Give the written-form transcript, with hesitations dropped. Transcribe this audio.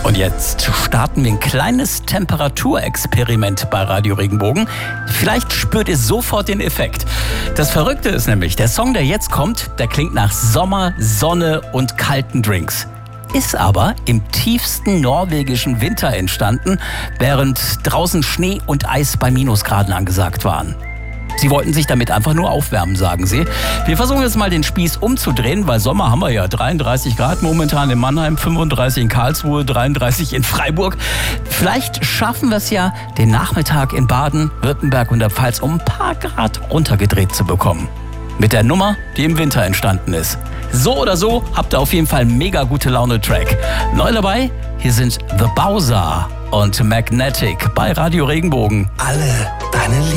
Und jetzt starten wir ein kleines Temperaturexperiment bei Radio Regenbogen. Vielleicht spürt ihr sofort den Effekt. Das Verrückte ist nämlich, der Song, der jetzt kommt, der klingt nach Sommer, Sonne und kalten Drinks. Ist aber im tiefsten norwegischen Winter entstanden, während draußen Schnee und Eis bei Minusgraden angesagt waren. Sie wollten sich damit einfach nur aufwärmen, sagen sie. Wir versuchen jetzt mal den Spieß umzudrehen, weil Sommer haben wir ja 33 Grad momentan in Mannheim, 35 in Karlsruhe, 33 in Freiburg. Vielleicht schaffen wir es ja, den Nachmittag in Baden, Württemberg und der Pfalz um ein paar Grad runtergedreht zu bekommen. Mit der Nummer, die im Winter entstanden ist. So oder so habt ihr auf jeden Fall einen mega gute Laune-Track. Neu dabei, hier sind The Bowser und Magnetic bei Radio Regenbogen. Alle deine